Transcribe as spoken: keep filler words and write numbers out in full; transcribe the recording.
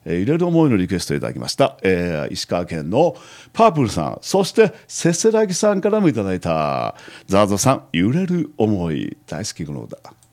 えー、揺れる思いのリクエストいただきました、えー、石川県のパープルさん、そしてせせらぎさんからもいただいたザーゾさん、揺れる思い、大好きこの歌。